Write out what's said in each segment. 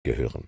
gehören.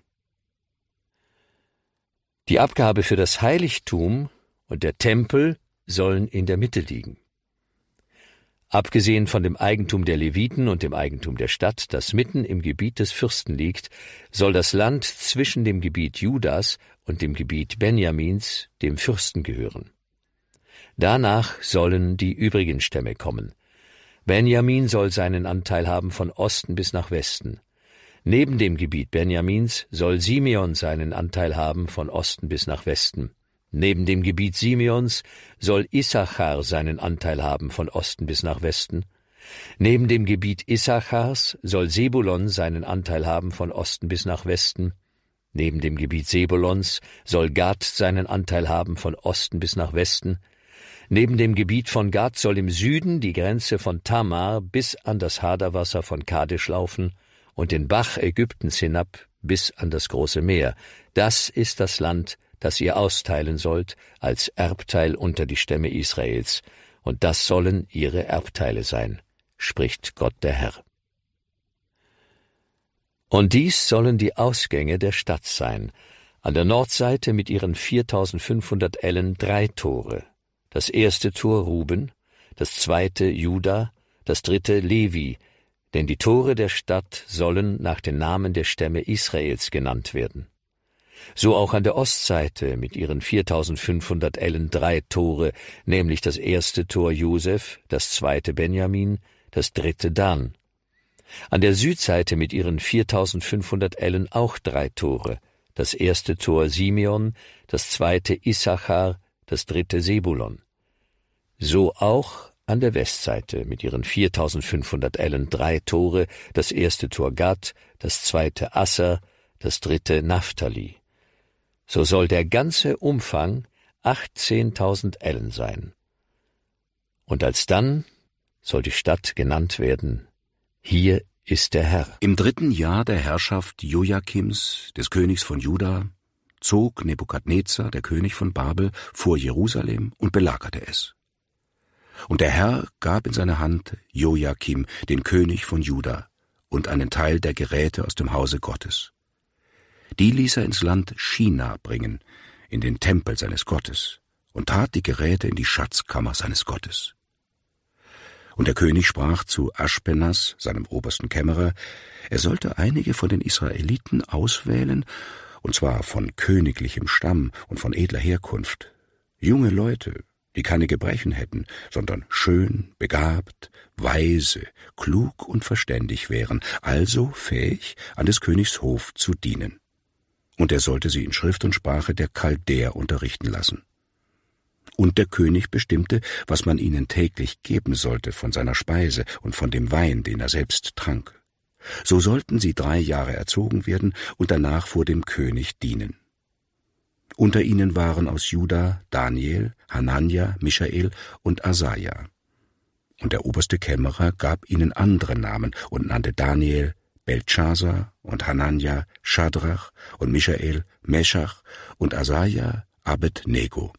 Die Abgabe für das Heiligtum und der Tempel sollen in der Mitte liegen. Abgesehen von dem Eigentum der Leviten und dem Eigentum der Stadt, das mitten im Gebiet des Fürsten liegt, soll das Land zwischen dem Gebiet Judas und dem Gebiet Benjamins dem Fürsten gehören. Danach sollen die übrigen Stämme kommen. Benjamin soll seinen Anteil haben von Osten bis nach Westen. Neben dem Gebiet Benjamins soll Simeon seinen Anteil haben von Osten bis nach Westen. Neben dem Gebiet Simeons soll Issachar seinen Anteil haben von Osten bis nach Westen. Neben dem Gebiet Issachars soll Sebulon seinen Anteil haben von Osten bis nach Westen. Neben dem Gebiet Sebulons soll Gad seinen Anteil haben von Osten bis nach Westen. Neben dem Gebiet von Gad soll im Süden die Grenze von Tamar bis an das Haderwasser von Kadesh laufen und den Bach Ägyptens hinab bis an das große Meer. Das ist das Land, das ihr austeilen sollt als Erbteil unter die Stämme Israels, und das sollen ihre Erbteile sein, spricht Gott der Herr. Und dies sollen die Ausgänge der Stadt sein, an der Nordseite mit ihren 4500 Ellen 3 Tore, das erste Tor Ruben, das zweite Juda, das dritte Levi, denn die Tore der Stadt sollen nach den Namen der Stämme Israels genannt werden. So auch an der Ostseite mit ihren 4500 Ellen 3 Tore, nämlich das erste Tor Josef, das zweite Benjamin, das dritte Dan. An der Südseite mit ihren 4500 Ellen auch 3 Tore, das erste Tor Simeon, das zweite Issachar, das dritte Sebulon. So auch an der Westseite mit ihren 4500 Ellen 3 Tore, das erste Tor Gad, das zweite Asser, das dritte Naphtali. So soll der ganze Umfang 18.000 Ellen sein. Und alsdann soll die Stadt genannt werden: Hier ist der Herr. Im 3. Jahr der Herrschaft Joachims, des Königs von Juda, zog Nebukadnezar, der König von Babel, vor Jerusalem und belagerte es. Und der Herr gab in seine Hand Joachim, den König von Juda, und einen Teil der Geräte aus dem Hause Gottes. Die ließ er ins Land China bringen, in den Tempel seines Gottes, und tat die Geräte in die Schatzkammer seines Gottes. Und der König sprach zu Aschpenas, seinem obersten Kämmerer, er sollte einige von den Israeliten auswählen, und zwar von königlichem Stamm und von edler Herkunft, junge Leute, die keine Gebrechen hätten, sondern schön, begabt, weise, klug und verständig wären, also fähig, an des Königs Hof zu dienen. Und er sollte sie in Schrift und Sprache der Chaldäer unterrichten lassen. Und der König bestimmte, was man ihnen täglich geben sollte von seiner Speise und von dem Wein, den er selbst trank. So sollten sie 3 Jahre erzogen werden und danach vor dem König dienen. Unter ihnen waren aus Juda Daniel, Hanania, Michael und Asaja. Und der oberste Kämmerer gab ihnen andere Namen und nannte Daniel Beltschasar und Hanania Schadrach und Michael Meschach und Asaja Abednego.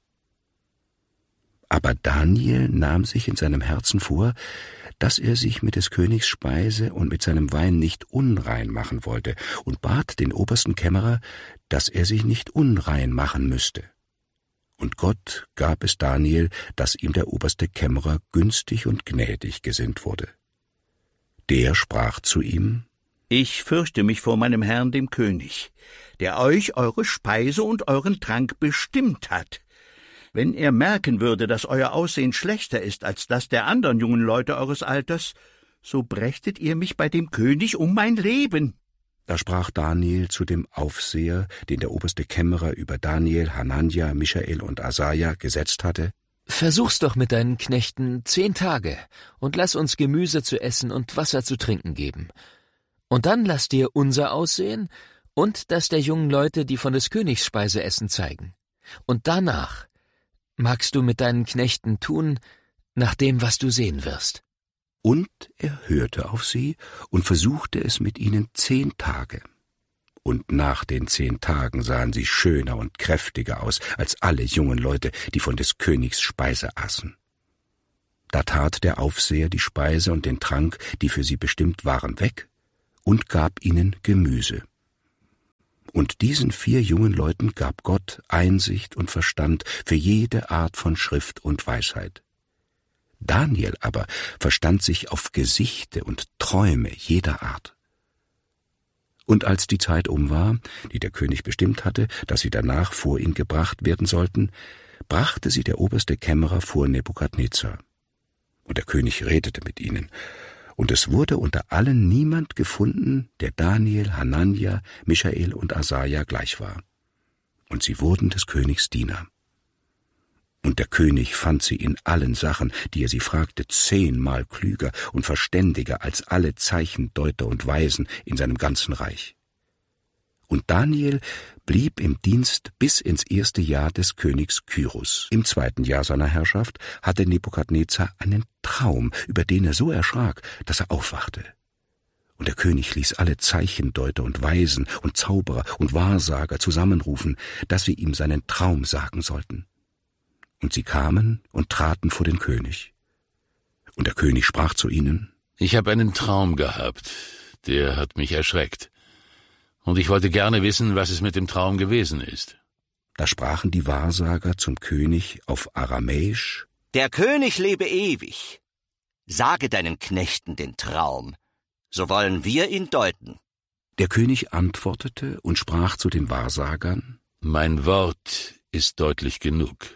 Aber Daniel nahm sich in seinem Herzen vor, dass er sich mit des Königs Speise und mit seinem Wein nicht unrein machen wollte, und bat den obersten Kämmerer, dass er sich nicht unrein machen müsste. Und Gott gab es Daniel, dass ihm der oberste Kämmerer günstig und gnädig gesinnt wurde. Der sprach zu ihm: Ich fürchte mich vor meinem Herrn dem König, der euch eure Speise und euren Trank bestimmt hat. Wenn er merken würde, dass euer Aussehen schlechter ist als das der anderen jungen Leute eures Alters, so brächtet ihr mich bei dem König um mein Leben. Da sprach Daniel zu dem Aufseher, den der oberste Kämmerer über Daniel, Hanania, Michael und Asaja gesetzt hatte: Versuch's doch mit deinen Knechten 10 Tage und lass uns Gemüse zu essen und Wasser zu trinken geben. Und dann lass dir unser Aussehen und das der jungen Leute, die von des Königs Speise essen, zeigen. Und danach magst du mit deinen Knechten tun, nach dem, was du sehen wirst. Und er hörte auf sie und versuchte es mit ihnen 10 Tage. Und nach den 10 Tagen sahen sie schöner und kräftiger aus als alle jungen Leute, die von des Königs Speise aßen. Da tat der Aufseher die Speise und den Trank, die für sie bestimmt waren, weg, und gab ihnen Gemüse. Und diesen 4 jungen Leuten gab Gott Einsicht und Verstand für jede Art von Schrift und Weisheit. Daniel aber verstand sich auf Gesichte und Träume jeder Art. Und als die Zeit um war, die der König bestimmt hatte, dass sie danach vor ihn gebracht werden sollten, brachte sie der oberste Kämmerer vor Nebukadnezar. Und der König redete mit ihnen. Und es wurde unter allen niemand gefunden, der Daniel, Hanania, Michael und Asaja gleich war. Und sie wurden des Königs Diener. Und der König fand sie in allen Sachen, die er sie fragte, 10-mal klüger und verständiger als alle Zeichendeuter und Weisen in seinem ganzen Reich. Und Daniel blieb im Dienst bis ins 1. Jahr des Königs Kyrus. Im 2. Jahr seiner Herrschaft hatte Nebukadnezar einen Traum, über den er so erschrak, dass er aufwachte. Und der König ließ alle Zeichendeuter und Weisen und Zauberer und Wahrsager zusammenrufen, dass sie ihm seinen Traum sagen sollten. Und sie kamen und traten vor den König. Und der König sprach zu ihnen: Ich habe einen Traum gehabt, der hat mich erschreckt. Und ich wollte gerne wissen, was es mit dem Traum gewesen ist. Da sprachen die Wahrsager zum König auf Aramäisch: Der König lebe ewig. Sage deinen Knechten den Traum, so wollen wir ihn deuten. Der König antwortete und sprach zu den Wahrsagern: Mein Wort ist deutlich genug.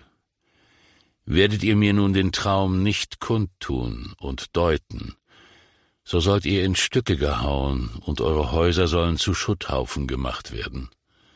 Werdet ihr mir nun den Traum nicht kundtun und deuten, so sollt ihr in Stücke gehauen, und eure Häuser sollen zu Schutthaufen gemacht werden.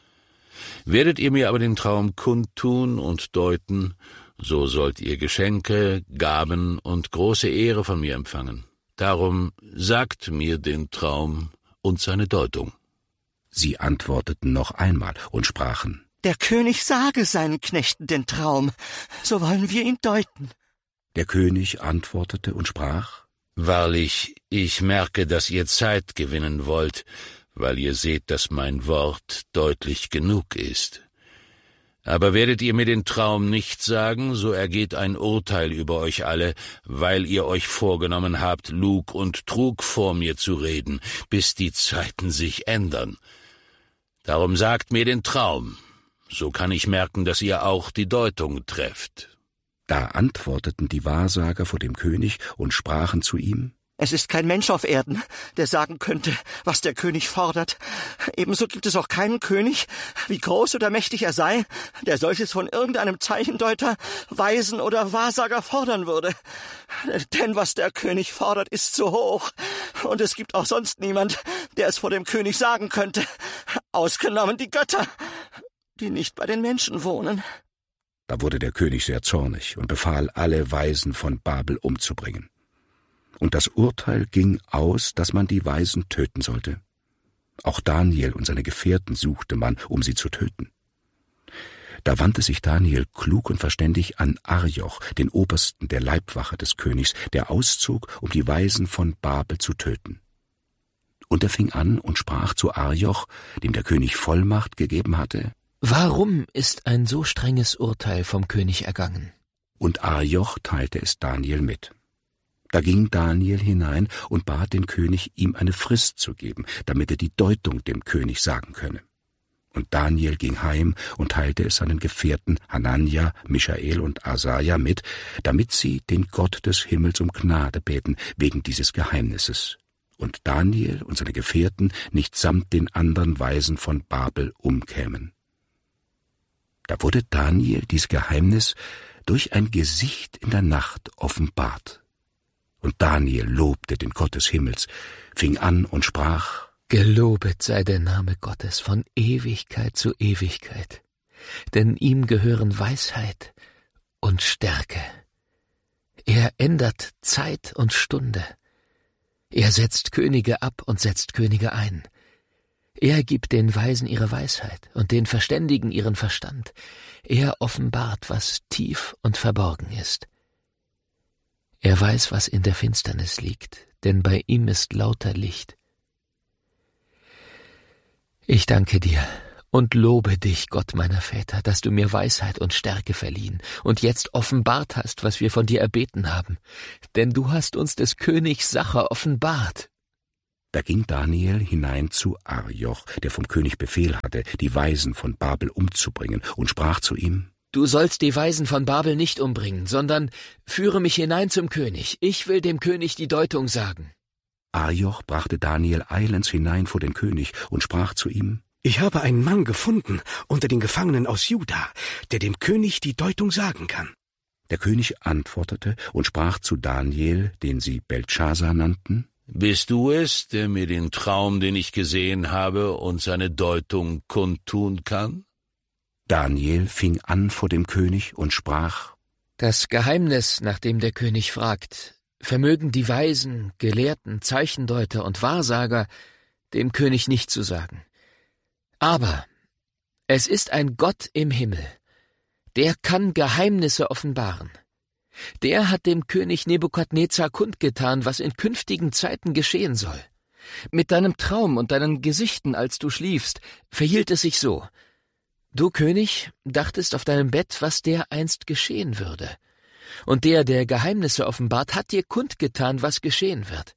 Werdet ihr mir aber den Traum kundtun und deuten, so sollt ihr Geschenke, Gaben und große Ehre von mir empfangen. Darum sagt mir den Traum und seine Deutung. Sie antworteten noch einmal und sprachen: Der König sage seinen Knechten den Traum, so wollen wir ihn deuten. Der König antwortete und sprach: Wahrlich, ich merke, dass ihr Zeit gewinnen wollt, weil ihr seht, dass mein Wort deutlich genug ist. Aber werdet ihr mir den Traum nicht sagen, so ergeht ein Urteil über euch alle, weil ihr euch vorgenommen habt, Lug und Trug vor mir zu reden, bis die Zeiten sich ändern. Darum sagt mir den Traum, so kann ich merken, dass ihr auch die Deutung trefft. Da antworteten die Wahrsager vor dem König und sprachen zu ihm: Es ist kein Mensch auf Erden, der sagen könnte, was der König fordert. Ebenso gibt es auch keinen König, wie groß oder mächtig er sei, der solches von irgendeinem Zeichendeuter, Weisen oder Wahrsager fordern würde. Denn was der König fordert, ist zu hoch, und es gibt auch sonst niemand, der es vor dem König sagen könnte, ausgenommen die Götter, die nicht bei den Menschen wohnen. Da wurde der König sehr zornig und befahl, alle Weisen von Babel umzubringen. Und das Urteil ging aus, dass man die Weisen töten sollte. Auch Daniel und seine Gefährten suchte man, um sie zu töten. Da wandte sich Daniel klug und verständig an Arioch, den Obersten der Leibwache des Königs, der auszog, um die Weisen von Babel zu töten. Und er fing an und sprach zu Arioch, dem der König Vollmacht gegeben hatte: Warum ist ein so strenges Urteil vom König ergangen? Und Arioch teilte es Daniel mit. Da ging Daniel hinein und bat den König, ihm eine Frist zu geben, damit er die Deutung dem König sagen könne. Und Daniel ging heim und teilte es seinen Gefährten Hanania, Michael und Asaja mit, damit sie den Gott des Himmels um Gnade beten wegen dieses Geheimnisses. Und Daniel und seine Gefährten nicht samt den anderen Weisen von Babel umkämen. Da wurde Daniel dieses Geheimnis durch ein Gesicht in der Nacht offenbart. Und Daniel lobte den Gott des Himmels, fing an und sprach: Gelobet sei der Name Gottes von Ewigkeit zu Ewigkeit, denn ihm gehören Weisheit und Stärke. Er ändert Zeit und Stunde. Er setzt Könige ab und setzt Könige ein. Er gibt den Weisen ihre Weisheit und den Verständigen ihren Verstand. Er offenbart, was tief und verborgen ist. Er weiß, was in der Finsternis liegt, denn bei ihm ist lauter Licht. Ich danke dir und lobe dich, Gott meiner Väter, dass du mir Weisheit und Stärke verliehen und jetzt offenbart hast, was wir von dir erbeten haben, denn du hast uns des Königs Sache offenbart. Da ging Daniel hinein zu Arioch, der vom König Befehl hatte, die Weisen von Babel umzubringen, und sprach zu ihm: Du sollst die Weisen von Babel nicht umbringen, sondern führe mich hinein zum König. Ich will dem König die Deutung sagen. Arioch brachte Daniel eilends hinein vor den König und sprach zu ihm: Ich habe einen Mann gefunden unter den Gefangenen aus Juda, der dem König die Deutung sagen kann. Der König antwortete und sprach zu Daniel, den sie Beltschasar nannten: Bist du es, der mir den Traum, den ich gesehen habe, und seine Deutung kundtun kann? Daniel fing an vor dem König und sprach: Das Geheimnis, nach dem der König fragt, vermögen die Weisen, Gelehrten, Zeichendeuter und Wahrsager dem König nicht zu sagen. Aber es ist ein Gott im Himmel, der kann Geheimnisse offenbaren. Der hat dem König Nebukadnezar kundgetan, was in künftigen Zeiten geschehen soll. Mit deinem Traum und deinen Gesichten, als du schliefst, verhielt es sich so. Du, König, dachtest auf deinem Bett, was dereinst geschehen würde. Und der Geheimnisse offenbart, hat dir kundgetan, was geschehen wird.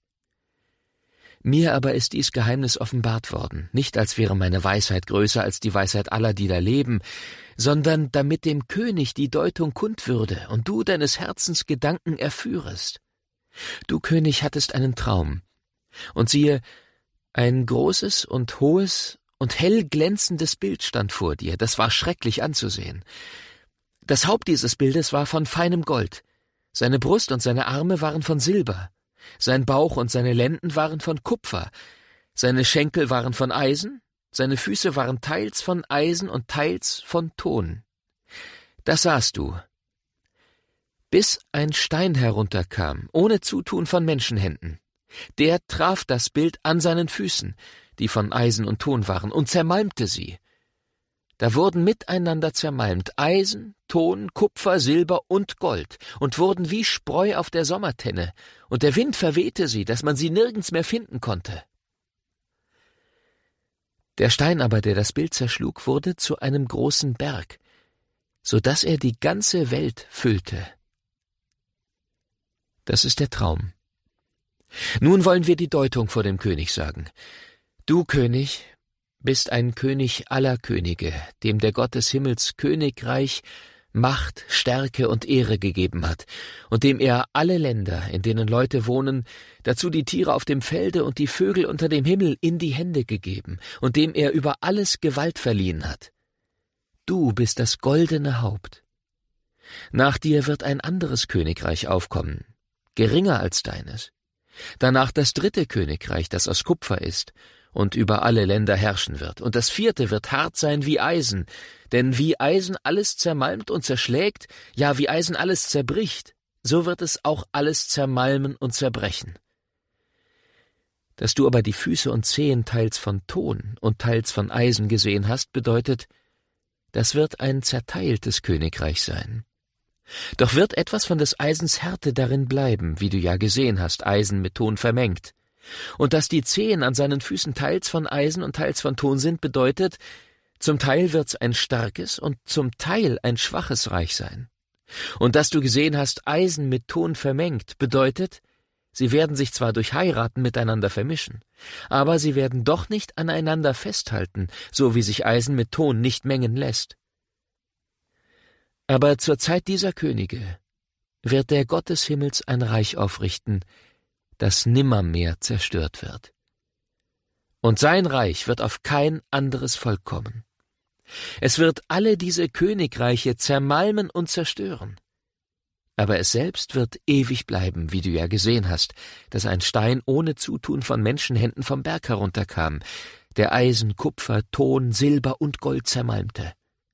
Mir aber ist dies Geheimnis offenbart worden, nicht als wäre meine Weisheit größer als die Weisheit aller, die da leben, sondern damit dem König die Deutung kund würde und du deines Herzens Gedanken erführest. Du, König, hattest einen Traum, und siehe, ein großes und hohes und hell glänzendes Bild stand vor dir, das war schrecklich anzusehen. Das Haupt dieses Bildes war von feinem Gold, seine Brust und seine Arme waren von Silber, sein Bauch und seine Lenden waren von Kupfer, seine Schenkel waren von Eisen, seine Füße waren teils von Eisen und teils von Ton. Das sahst du, bis ein Stein herunterkam, ohne Zutun von Menschenhänden. Der traf das Bild an seinen Füßen, die von Eisen und Ton waren, und zermalmte sie. Da wurden miteinander zermalmt Eisen, Ton, Kupfer, Silber und Gold und wurden wie Spreu auf der Sommertenne, und der Wind verwehte sie, dass man sie nirgends mehr finden konnte. Der Stein aber, der das Bild zerschlug, wurde zu einem großen Berg, so dass er die ganze Welt füllte. Das ist der Traum. Nun wollen wir die Deutung vor dem König sagen. Du, König, bist ein König aller Könige, dem der Gott des Himmels Königreich, Macht, Stärke und Ehre gegeben hat, und dem er alle Länder, in denen Leute wohnen, dazu die Tiere auf dem Felde und die Vögel unter dem Himmel in die Hände gegeben, und dem er über alles Gewalt verliehen hat. Du bist das goldene Haupt. Nach dir wird ein anderes Königreich aufkommen, geringer als deines. Danach das dritte Königreich, das aus Kupfer ist und über alle Länder herrschen wird. Und das vierte wird hart sein wie Eisen, denn wie Eisen alles zermalmt und zerschlägt, ja, wie Eisen alles zerbricht, so wird es auch alles zermalmen und zerbrechen. Dass du aber die Füße und Zehen teils von Ton und teils von Eisen gesehen hast, bedeutet, das wird ein zerteiltes Königreich sein. Doch wird etwas von des Eisens Härte darin bleiben, wie du ja gesehen hast, Eisen mit Ton vermengt. Und dass die Zehen an seinen Füßen teils von Eisen und teils von Ton sind, bedeutet, zum Teil wird's ein starkes und zum Teil ein schwaches Reich sein. Und dass du gesehen hast, Eisen mit Ton vermengt, bedeutet, sie werden sich zwar durch Heiraten miteinander vermischen, aber sie werden doch nicht aneinander festhalten, so wie sich Eisen mit Ton nicht mengen lässt. Aber zur Zeit dieser Könige wird der Gott des Himmels ein Reich aufrichten, das nimmermehr zerstört wird. Und sein Reich wird auf kein anderes Volk kommen. Es wird alle diese Königreiche zermalmen und zerstören. Aber es selbst wird ewig bleiben, wie du ja gesehen hast, dass ein Stein ohne Zutun von Menschenhänden vom Berg herunterkam, der Eisen, Kupfer, Ton, Silber und Gold zermalmte.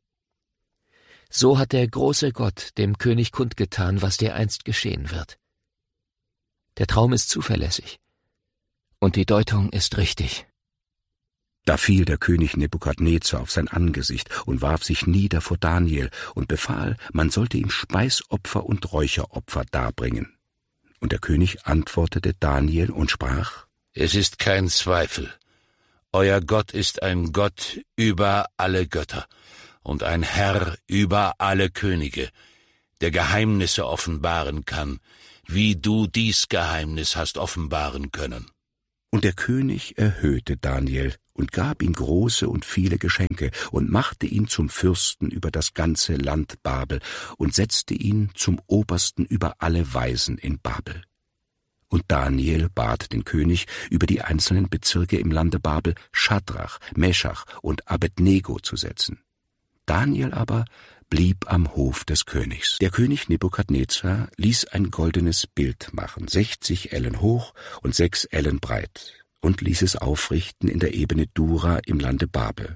So hat der große Gott dem König kundgetan, was dereinst geschehen wird. Der Traum ist zuverlässig und die Deutung ist richtig. Da fiel der König Nebukadnezar auf sein Angesicht und warf sich nieder vor Daniel und befahl, man sollte ihm Speisopfer und Räucheropfer darbringen. Und der König antwortete Daniel und sprach: Es ist kein Zweifel. Euer Gott ist ein Gott über alle Götter und ein Herr über alle Könige, der Geheimnisse offenbaren kann, wie du dies Geheimnis hast offenbaren können. Und der König erhöhte Daniel und gab ihm große und viele Geschenke und machte ihn zum Fürsten über das ganze Land Babel und setzte ihn zum Obersten über alle Weisen in Babel. Und Daniel bat den König, über die einzelnen Bezirke im Lande Babel Schadrach, Meschach und Abednego zu setzen. Daniel aber blieb am Hof des Königs. Der König Nebukadnezar ließ ein goldenes Bild machen, 60 Ellen hoch und 6 Ellen breit, und ließ es aufrichten in der Ebene Dura im Lande Babel.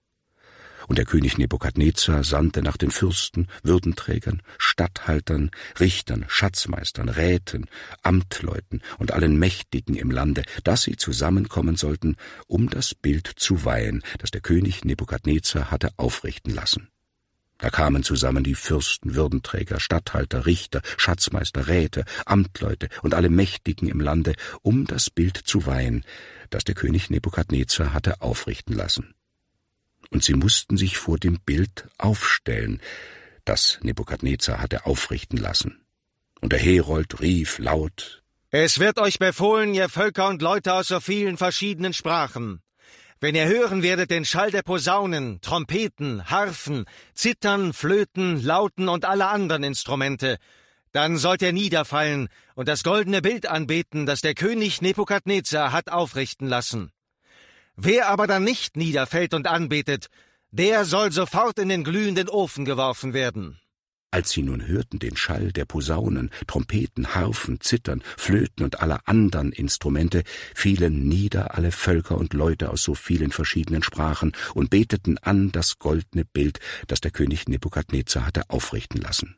Und der König Nebukadnezar sandte nach den Fürsten, Würdenträgern, Statthaltern, Richtern, Schatzmeistern, Räten, Amtleuten und allen Mächtigen im Lande, dass sie zusammenkommen sollten, um das Bild zu weihen, das der König Nebukadnezar hatte aufrichten lassen. Da kamen zusammen die Fürsten, Würdenträger, Statthalter, Richter, Schatzmeister, Räte, Amtleute und alle Mächtigen im Lande, um das Bild zu weihen, das der König Nebukadnezar hatte aufrichten lassen. Und sie mussten sich vor dem Bild aufstellen, das Nebukadnezar hatte aufrichten lassen. Und der Herold rief laut: Es wird euch befohlen, ihr Völker und Leute aus so vielen verschiedenen Sprachen. Wenn ihr hören werdet den Schall der Posaunen, Trompeten, Harfen, Zithern, Flöten, Lauten und aller anderen Instrumente, dann sollt ihr niederfallen und das goldene Bild anbeten, das der König Nebukadnezar hat aufrichten lassen. Wer aber dann nicht niederfällt und anbetet, der soll sofort in den glühenden Ofen geworfen werden. Als sie nun hörten den Schall der Posaunen, Trompeten, Harfen, Zithern, Flöten und aller anderen Instrumente, fielen nieder alle Völker und Leute aus so vielen verschiedenen Sprachen und beteten an das goldene Bild, das der König Nebukadnezar hatte aufrichten lassen.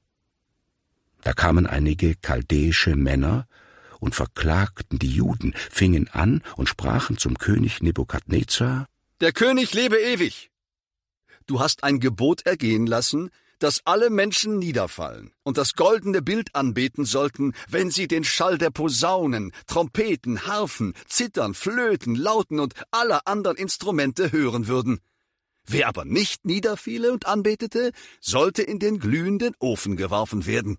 Da kamen einige chaldäische Männer und verklagten die Juden, fingen an und sprachen zum König Nebukadnezar: Der König lebe ewig! Du hast ein Gebot ergehen lassen, dass alle Menschen niederfallen und das goldene Bild anbeten sollten, wenn sie den Schall der Posaunen, Trompeten, Harfen, Zithern, Flöten, Lauten und aller anderen Instrumente hören würden. Wer aber nicht niederfiele und anbetete, sollte in den glühenden Ofen geworfen werden.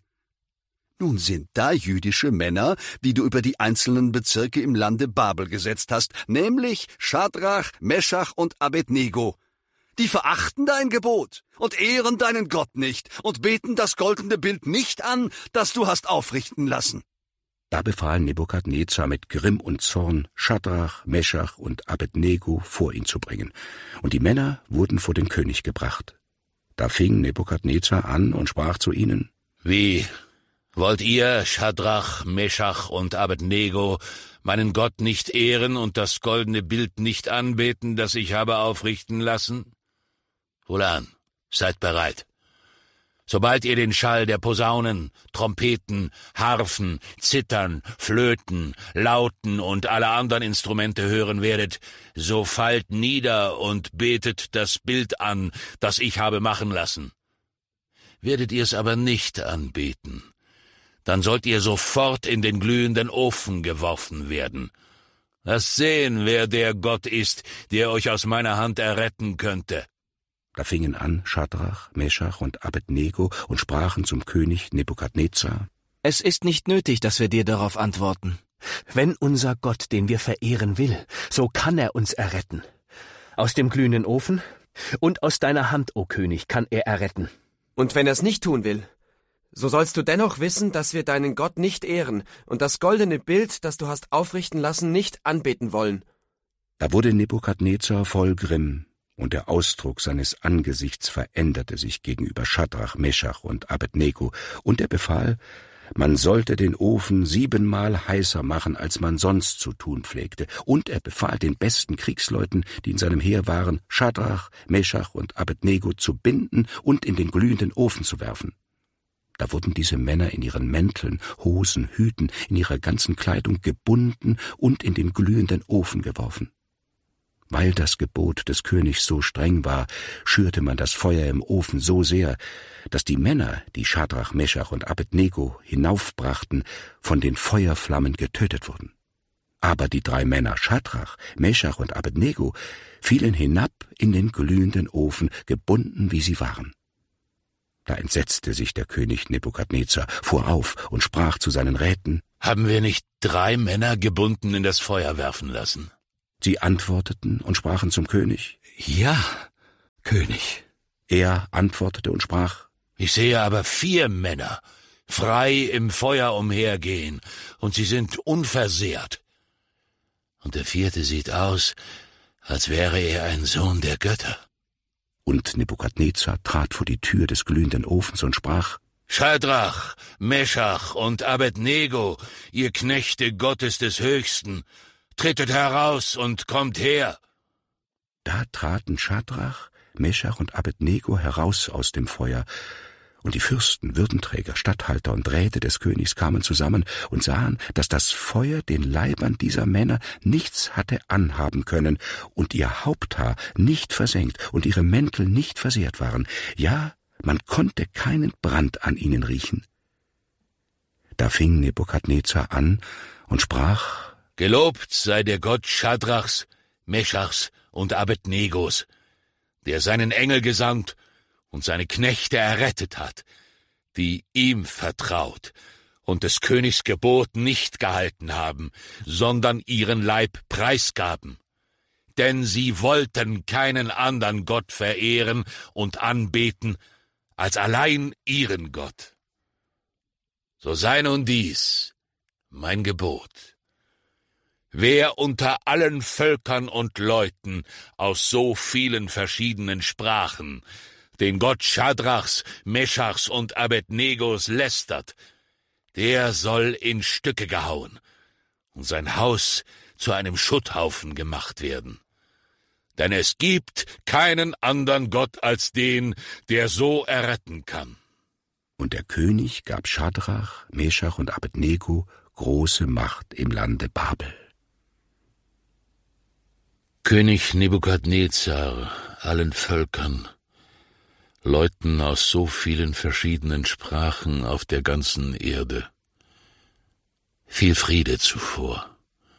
Nun sind da jüdische Männer, die du über die einzelnen Bezirke im Lande Babel gesetzt hast, nämlich Schadrach, Meschach und Abednego. Die verachten dein Gebot und ehren deinen Gott nicht und beten das goldene Bild nicht an, das du hast aufrichten lassen. Da befahl Nebukadnezar mit Grimm und Zorn, Schadrach, Meschach und Abednego vor ihn zu bringen, und die Männer wurden vor den König gebracht. Da fing Nebukadnezar an und sprach zu ihnen: Wie? Wollt ihr, Schadrach, Meschach und Abednego, meinen Gott nicht ehren und das goldene Bild nicht anbeten, das ich habe aufrichten lassen? Wohlan, seid bereit. Sobald ihr den Schall der Posaunen, Trompeten, Harfen, Zithern, Flöten, Lauten und alle anderen Instrumente hören werdet, so fallt nieder und betet das Bild an, das ich habe machen lassen. Werdet ihr es aber nicht anbeten, dann sollt ihr sofort in den glühenden Ofen geworfen werden. Lasst sehen, wer der Gott ist, der euch aus meiner Hand erretten könnte. Da fingen an Schadrach, Meschach und Abednego und sprachen zum König Nebukadnezar: Es ist nicht nötig, dass wir dir darauf antworten. Wenn unser Gott, den wir verehren will, so kann er uns erretten. Aus dem glühenden Ofen und aus deiner Hand, o König, kann er erretten. Und wenn er es nicht tun will, so sollst du dennoch wissen, dass wir deinen Gott nicht ehren und das goldene Bild, das du hast aufrichten lassen, nicht anbeten wollen. Da wurde Nebukadnezar voll Grimm, und der Ausdruck seines Angesichts veränderte sich gegenüber Schadrach, Meschach und Abednego, und er befahl, man sollte den Ofen 7-mal heißer machen, als man sonst zu tun pflegte, und er befahl den besten Kriegsleuten, die in seinem Heer waren, Schadrach, Meschach und Abednego zu binden und in den glühenden Ofen zu werfen. Da wurden diese Männer in ihren Mänteln, Hosen, Hüten, in ihrer ganzen Kleidung gebunden und in den glühenden Ofen geworfen. Weil das Gebot des Königs so streng war, schürte man das Feuer im Ofen so sehr, dass die Männer, die Schadrach, Meschach und Abednego hinaufbrachten, von den Feuerflammen getötet wurden. Aber die 3 Männer Schadrach, Meschach und Abednego fielen hinab in den glühenden Ofen, gebunden wie sie waren. Da entsetzte sich der König Nebukadnezar, fuhr auf und sprach zu seinen Räten: Haben wir nicht 3 Männer gebunden in das Feuer werfen lassen? Sie antworteten und sprachen zum König: Ja, König. Er antwortete und sprach: Ich sehe aber 4 Männer frei im Feuer umhergehen, und sie sind unversehrt. Und der 4. sieht aus, als wäre er ein Sohn der Götter. Und Nebukadnezar trat vor die Tür des glühenden Ofens und sprach: Schadrach, Meschach und Abednego, ihr Knechte Gottes des Höchsten, tretet heraus und kommt her. Da traten Schadrach, Meschach und Abednego heraus aus dem Feuer, und die Fürsten, Würdenträger, Statthalter und Räte des Königs kamen zusammen und sahen, dass das Feuer den Leibern dieser Männer nichts hatte anhaben können und ihr Haupthaar nicht versengt und ihre Mäntel nicht versehrt waren. Ja, man konnte keinen Brand an ihnen riechen. Da fing Nebukadnezar an und sprach: Gelobt sei der Gott Schadrachs, Meschachs und Abednegos, der seinen Engel gesandt und seine Knechte errettet hat, die ihm vertraut und des Königs Gebot nicht gehalten haben, sondern ihren Leib preisgaben. Denn sie wollten keinen anderen Gott verehren und anbeten, als allein ihren Gott. So sei nun dies mein Gebot. Wer unter allen Völkern und Leuten aus so vielen verschiedenen Sprachen den Gott Schadrachs, Meschachs und Abednegos lästert, der soll in Stücke gehauen und sein Haus zu einem Schutthaufen gemacht werden. Denn es gibt keinen anderen Gott als den, der so erretten kann. Und der König gab Schadrach, Meschach und Abednego große Macht im Lande Babel. König Nebukadnezar, allen Völkern, Leuten aus so vielen verschiedenen Sprachen auf der ganzen Erde, viel Friede zuvor.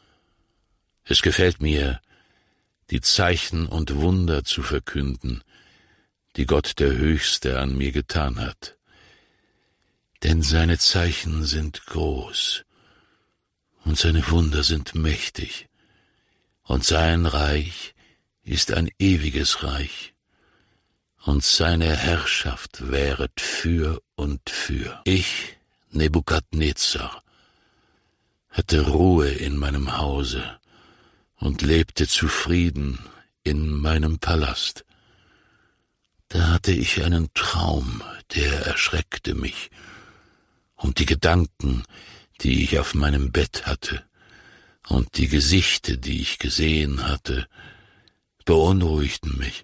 Es gefällt mir, die Zeichen und Wunder zu verkünden, die Gott der Höchste an mir getan hat. Denn seine Zeichen sind groß und seine Wunder sind mächtig, und sein Reich ist ein ewiges Reich, und seine Herrschaft währet für und für. Ich, Nebukadnezar, hatte Ruhe in meinem Hause und lebte zufrieden in meinem Palast. Da hatte ich einen Traum, der erschreckte mich, und die Gedanken, die ich auf meinem Bett hatte, und die Gesichter, die ich gesehen hatte, beunruhigten mich.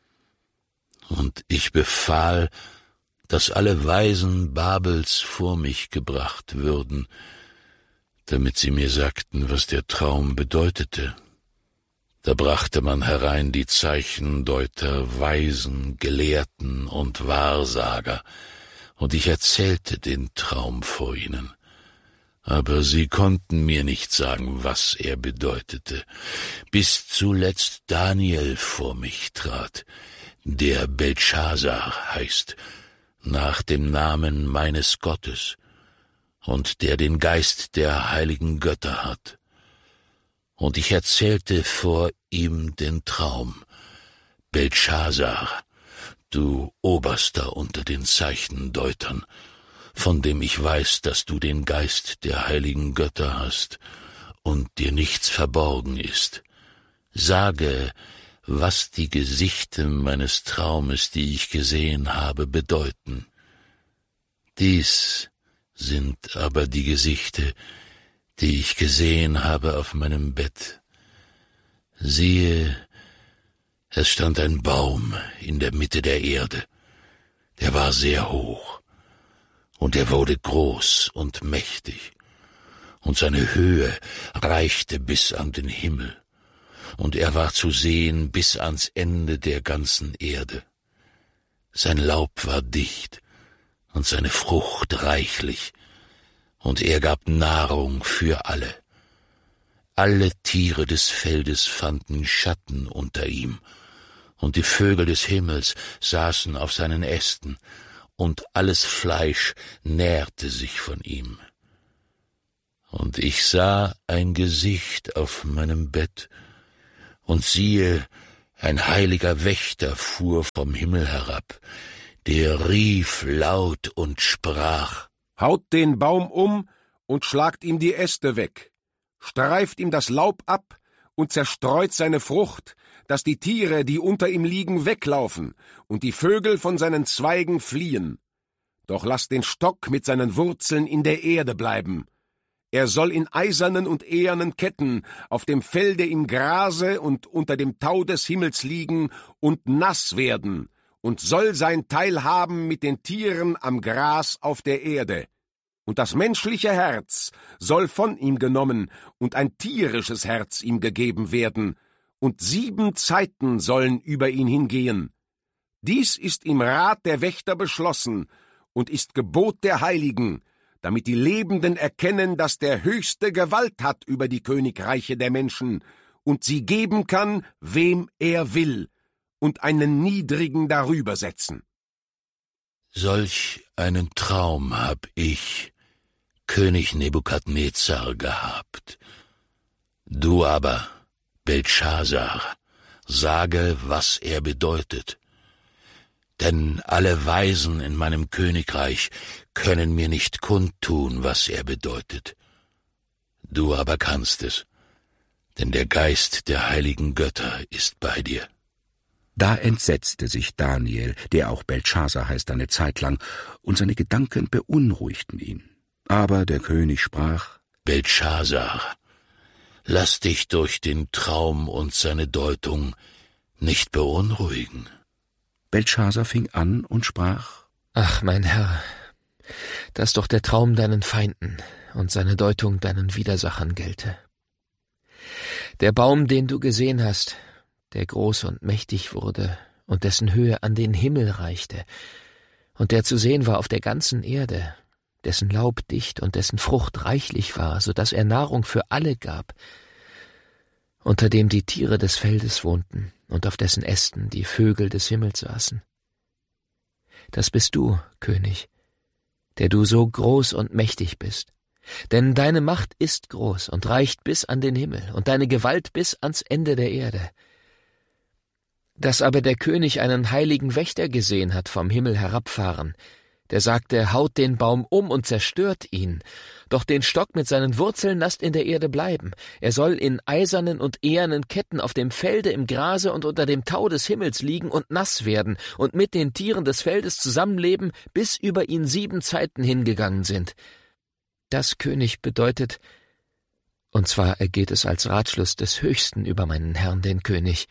Und ich befahl, dass alle Weisen Babels vor mich gebracht würden, damit sie mir sagten, was der Traum bedeutete. Da brachte man herein die Zeichendeuter, Weisen, Gelehrten und Wahrsager, und ich erzählte den Traum vor ihnen. Aber sie konnten mir nicht sagen, was er bedeutete, bis zuletzt Daniel vor mich trat, der Beltschasar heißt, nach dem Namen meines Gottes, und der den Geist der heiligen Götter hat. Und ich erzählte vor ihm den Traum: Beltschasar, du Oberster unter den Zeichendeutern, von dem ich weiß, dass du den Geist der heiligen Götter hast und dir nichts verborgen ist. Sage, was die Gesichter meines Traumes, die ich gesehen habe, bedeuten. Dies sind aber die Gesichter, die ich gesehen habe auf meinem Bett. Siehe, es stand ein Baum in der Mitte der Erde, der war sehr hoch, und er wurde groß und mächtig, und seine Höhe reichte bis an den Himmel, und er war zu sehen bis ans Ende der ganzen Erde. Sein Laub war dicht und seine Frucht reichlich, und er gab Nahrung für alle. Alle Tiere des Feldes fanden Schatten unter ihm, und die Vögel des Himmels saßen auf seinen Ästen, und alles Fleisch nährte sich von ihm. Und ich sah ein Gesicht auf meinem Bett, und siehe, ein heiliger Wächter fuhr vom Himmel herab, der rief laut und sprach: Haut den Baum um und schlagt ihm die Äste weg, streift ihm das Laub ab und zerstreut seine Frucht, dass die Tiere, die unter ihm liegen, weglaufen und die Vögel von seinen Zweigen fliehen. Doch lasst den Stock mit seinen Wurzeln in der Erde bleiben. Er soll in eisernen und ehernen Ketten auf dem Felde im Grase und unter dem Tau des Himmels liegen und nass werden und soll sein Teil haben mit den Tieren am Gras auf der Erde. Und das menschliche Herz soll von ihm genommen und ein tierisches Herz ihm gegeben werden, und 7 Zeiten sollen über ihn hingehen. Dies ist im Rat der Wächter beschlossen und ist Gebot der Heiligen, damit die Lebenden erkennen, dass der Höchste Gewalt hat über die Königreiche der Menschen und sie geben kann, wem er will, und einen Niedrigen darüber setzen. Solch einen Traum hab ich, König Nebukadnezar, gehabt. Du aber, Beltschasar, sage, was er bedeutet. Denn alle Weisen in meinem Königreich können mir nicht kundtun, was er bedeutet. Du aber kannst es, denn der Geist der heiligen Götter ist bei dir. Da entsetzte sich Daniel, der auch Beltschasar heißt, eine Zeit lang, und seine Gedanken beunruhigten ihn. Aber der König sprach: Beltschasar, lass dich durch den Traum und seine Deutung nicht beunruhigen. Beltschasar fing an und sprach: Ach, mein Herr, dass doch der Traum deinen Feinden und seine Deutung deinen Widersachern gelte. Der Baum, den du gesehen hast, der groß und mächtig wurde und dessen Höhe an den Himmel reichte und der zu sehen war auf der ganzen Erde, dessen Laub dicht und dessen Frucht reichlich war, so dass er Nahrung für alle gab, unter dem die Tiere des Feldes wohnten und auf dessen Ästen die Vögel des Himmels saßen. Das bist du, König, der du so groß und mächtig bist, denn deine Macht ist groß und reicht bis an den Himmel und deine Gewalt bis ans Ende der Erde. Dass aber der König einen heiligen Wächter gesehen hat vom Himmel herabfahren, der sagte, haut den Baum um und zerstört ihn, doch den Stock mit seinen Wurzeln lasst in der Erde bleiben. Er soll in eisernen und ehernen Ketten auf dem Felde im Grase und unter dem Tau des Himmels liegen und nass werden und mit den Tieren des Feldes zusammenleben, bis über ihn 7 Zeiten hingegangen sind. Das, König, bedeutet, und zwar ergeht es als Ratschluss des Höchsten über meinen Herrn, den König,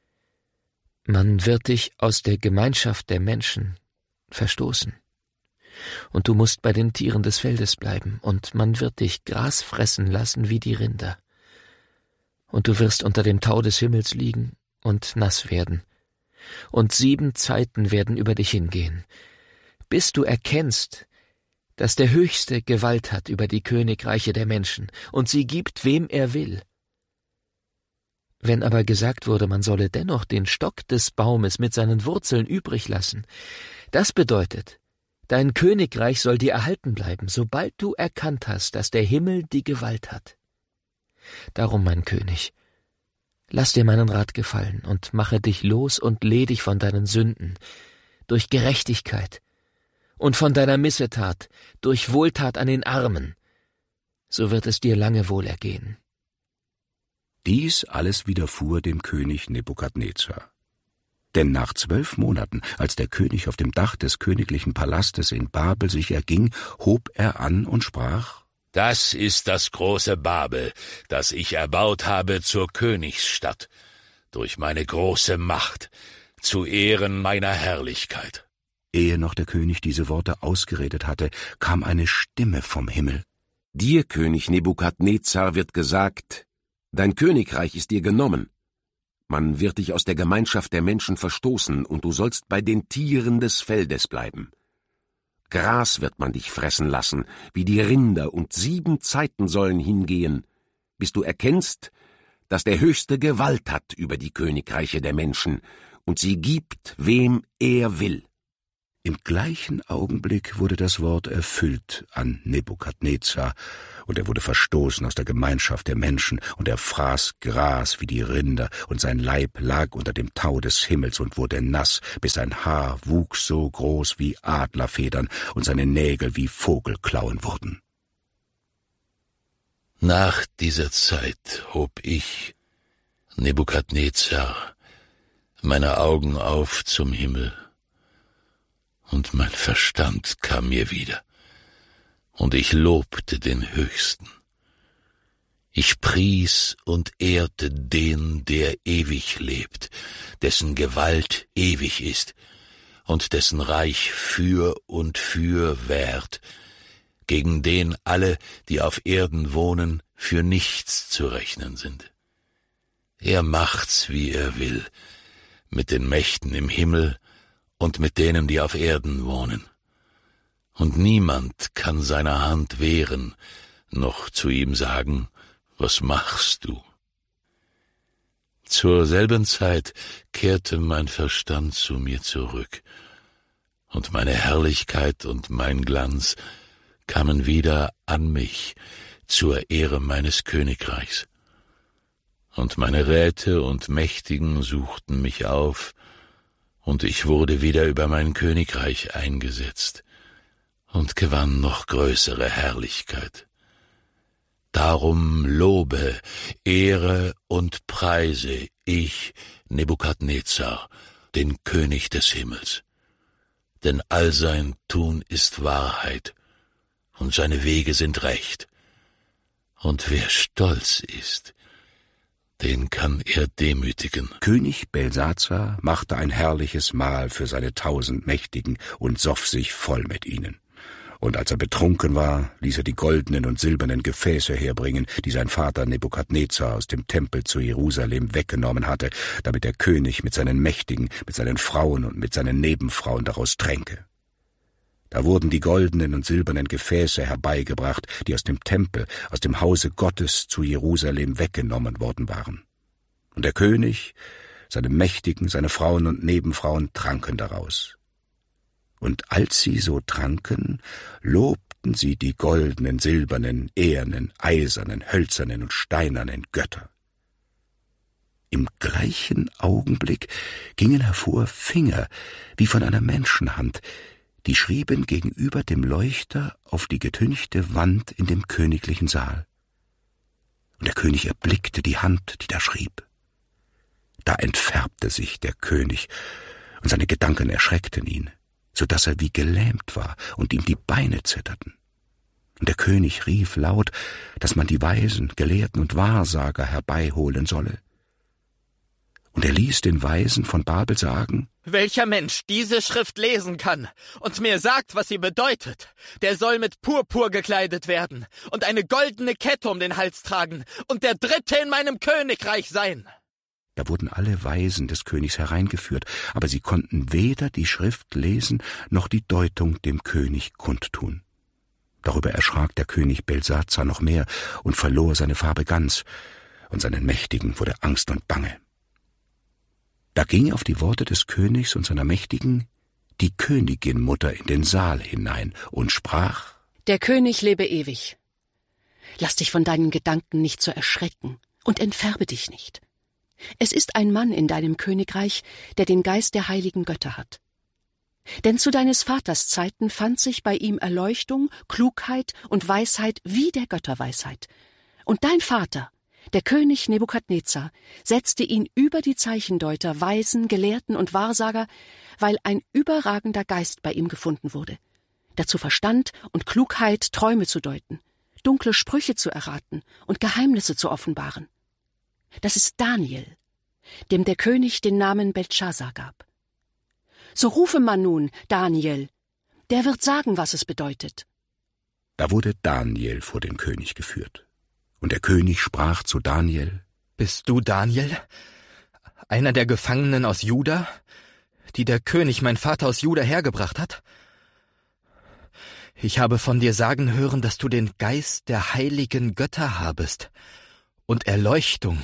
man wird dich aus der Gemeinschaft der Menschen verstoßen. Und du musst bei den Tieren des Feldes bleiben, und man wird dich Gras fressen lassen wie die Rinder. Und du wirst unter dem Tau des Himmels liegen und nass werden. Und 7 Zeiten werden über dich hingehen, bis du erkennst, dass der Höchste Gewalt hat über die Königreiche der Menschen, und sie gibt, wem er will. Wenn aber gesagt wurde, man solle dennoch den Stock des Baumes mit seinen Wurzeln übrig lassen, das bedeutet, dein Königreich soll dir erhalten bleiben, sobald du erkannt hast, dass der Himmel die Gewalt hat. Darum, mein König, lass dir meinen Rat gefallen und mache dich los und ledig von deinen Sünden, durch Gerechtigkeit, und von deiner Missetat, durch Wohltat an den Armen. So wird es dir lange wohlergehen. Dies alles widerfuhr dem König Nebukadnezar. Denn nach 12 Monaten, als der König auf dem Dach des königlichen Palastes in Babel sich erging, hob er an und sprach: Das ist das große Babel, das ich erbaut habe zur Königsstadt, durch meine große Macht, zu Ehren meiner Herrlichkeit. Ehe noch der König diese Worte ausgeredet hatte, kam eine Stimme vom Himmel: Dir, König Nebukadnezar, wird gesagt: Dein Königreich ist dir genommen. Man wird dich aus der Gemeinschaft der Menschen verstoßen, und du sollst bei den Tieren des Feldes bleiben. Gras wird man dich fressen lassen, wie die Rinder, und 7 Zeiten sollen hingehen, bis du erkennst, dass der Höchste Gewalt hat über die Königreiche der Menschen, und sie gibt, wem er will. Im gleichen Augenblick wurde das Wort erfüllt an Nebukadnezar, und er wurde verstoßen aus der Gemeinschaft der Menschen, und er fraß Gras wie die Rinder, und sein Leib lag unter dem Tau des Himmels und wurde nass, bis sein Haar wuchs so groß wie Adlerfedern und seine Nägel wie Vogelklauen wurden. Nach dieser Zeit hob ich, Nebukadnezar, meine Augen auf zum Himmel, und mein Verstand kam mir wieder, und ich lobte den Höchsten. Ich pries und ehrte den, der ewig lebt, dessen Gewalt ewig ist und dessen Reich für und für währt, gegen den alle, die auf Erden wohnen, für nichts zu rechnen sind. Er macht's, wie er will, mit den Mächten im Himmel und mit denen, die auf Erden wohnen. Und niemand kann seiner Hand wehren, noch zu ihm sagen, was machst du? Zur selben Zeit kehrte mein Verstand zu mir zurück, und meine Herrlichkeit und mein Glanz kamen wieder an mich zur Ehre meines Königreichs. Und meine Räte und Mächtigen suchten mich auf, und ich wurde wieder über mein Königreich eingesetzt und gewann noch größere Herrlichkeit. Darum lobe, ehre und preise ich, Nebukadnezar, den König des Himmels. Denn all sein Tun ist Wahrheit, und seine Wege sind Recht. Und wer stolz ist, den kann er demütigen. König Belsazar machte ein herrliches Mahl für seine 1000 Mächtigen und soff sich voll mit ihnen. Und als er betrunken war, ließ er die goldenen und silbernen Gefäße herbringen, die sein Vater Nebukadnezar aus dem Tempel zu Jerusalem weggenommen hatte, damit der König mit seinen Mächtigen, mit seinen Frauen und mit seinen Nebenfrauen daraus tränke. Da wurden die goldenen und silbernen Gefäße herbeigebracht, die aus dem Tempel, aus dem Hause Gottes zu Jerusalem weggenommen worden waren. Und der König, seine Mächtigen, seine Frauen und Nebenfrauen tranken daraus. Und als sie so tranken, lobten sie die goldenen, silbernen, ehernen, eisernen, hölzernen und steinernen Götter. Im gleichen Augenblick gingen hervor Finger wie von einer Menschenhand, die schrieben gegenüber dem Leuchter auf die getünchte Wand in dem königlichen Saal. Und der König erblickte die Hand, die da schrieb. Da entfärbte sich der König, und seine Gedanken erschreckten ihn, so dass er wie gelähmt war und ihm die Beine zitterten. Und der König rief laut, dass man die Weisen, Gelehrten und Wahrsager herbeiholen solle. Und er ließ den Weisen von Babel sagen: Welcher Mensch diese Schrift lesen kann und mir sagt, was sie bedeutet, der soll mit Purpur gekleidet werden und eine goldene Kette um den Hals tragen und der Dritte in meinem Königreich sein. Da wurden alle Weisen des Königs hereingeführt, aber sie konnten weder die Schrift lesen, noch die Deutung dem König kundtun. Darüber erschrak der König Belsazar noch mehr und verlor seine Farbe ganz, und seinen Mächtigen wurde Angst und Bange. Da ging auf die Worte des Königs und seiner Mächtigen die Königinmutter in den Saal hinein und sprach: Der König lebe ewig. Lass dich von deinen Gedanken nicht so erschrecken und entfärbe dich nicht. Es ist ein Mann in deinem Königreich, der den Geist der heiligen Götter hat. Denn zu deines Vaters Zeiten fand sich bei ihm Erleuchtung, Klugheit und Weisheit wie der Götterweisheit. Und dein Vater, der König Nebukadnezar, setzte ihn über die Zeichendeuter, Weisen, Gelehrten und Wahrsager, weil ein überragender Geist bei ihm gefunden wurde. Dazu Verstand und Klugheit, Träume zu deuten, dunkle Sprüche zu erraten und Geheimnisse zu offenbaren. Das ist Daniel, dem der König den Namen Beltschazar gab. So rufe man nun Daniel, der wird sagen, was es bedeutet. Da wurde Daniel vor den König geführt. Und der König sprach zu Daniel: Bist du Daniel, einer der Gefangenen aus Juda, die der König, mein Vater, aus Juda hergebracht hat? Ich habe von dir sagen hören, dass du den Geist der heiligen Götter habest und Erleuchtung,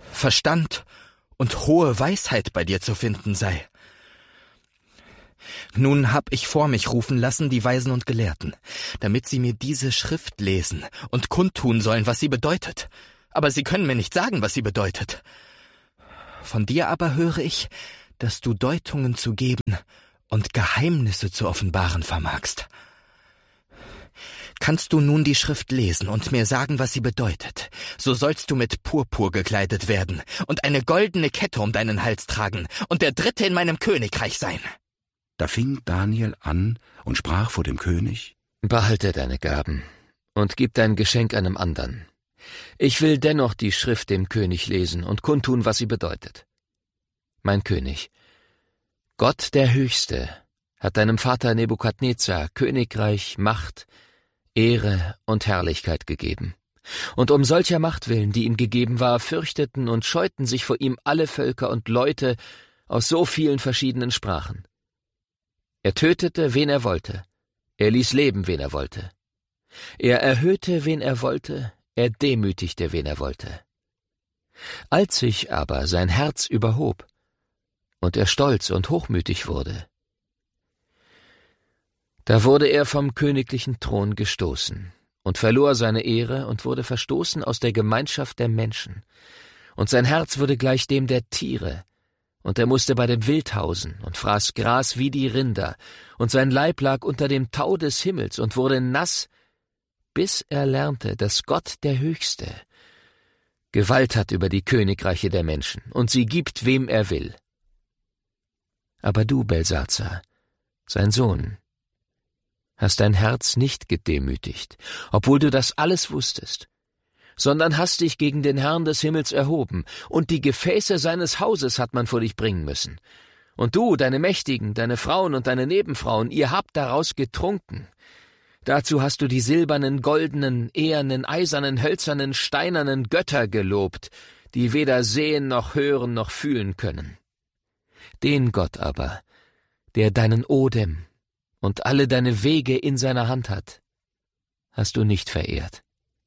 Verstand und hohe Weisheit bei dir zu finden sei. Nun hab ich vor mich rufen lassen die Weisen und Gelehrten, damit sie mir diese Schrift lesen und kundtun sollen, was sie bedeutet. Aber sie können mir nicht sagen, was sie bedeutet. Von dir aber höre ich, dass du Deutungen zu geben und Geheimnisse zu offenbaren vermagst. Kannst du nun die Schrift lesen und mir sagen, was sie bedeutet, so sollst du mit Purpur gekleidet werden und eine goldene Kette um deinen Hals tragen und der Dritte in meinem Königreich sein. Da fing Daniel an und sprach vor dem König: Behalte deine Gaben und gib dein Geschenk einem anderen. Ich will dennoch die Schrift dem König lesen und kundtun, was sie bedeutet. Mein König, Gott der Höchste hat deinem Vater Nebukadnezar Königreich, Macht, Ehre und Herrlichkeit gegeben. Und um solcher Macht willen, die ihm gegeben war, fürchteten und scheuten sich vor ihm alle Völker und Leute aus so vielen verschiedenen Sprachen. Er tötete, wen er wollte. Er ließ leben, wen er wollte. Er erhöhte, wen er wollte. Er demütigte, wen er wollte. Als sich aber sein Herz überhob und er stolz und hochmütig wurde, da wurde er vom königlichen Thron gestoßen und verlor seine Ehre und wurde verstoßen aus der Gemeinschaft der Menschen. Und sein Herz wurde gleich dem der Tiere, und er musste bei dem Wild hausen und fraß Gras wie die Rinder, und sein Leib lag unter dem Tau des Himmels und wurde nass, bis er lernte, dass Gott der Höchste Gewalt hat über die Königreiche der Menschen, und sie gibt, wem er will. Aber du, Belsazar, sein Sohn, hast dein Herz nicht gedemütigt, obwohl du das alles wusstest, sondern hast dich gegen den Herrn des Himmels erhoben, und die Gefäße seines Hauses hat man vor dich bringen müssen. Und du, deine Mächtigen, deine Frauen und deine Nebenfrauen, ihr habt daraus getrunken. Dazu hast du die silbernen, goldenen, ehernen, eisernen, hölzernen, steinernen Götter gelobt, die weder sehen noch hören noch fühlen können. Den Gott aber, der deinen Odem und alle deine Wege in seiner Hand hat, hast du nicht verehrt.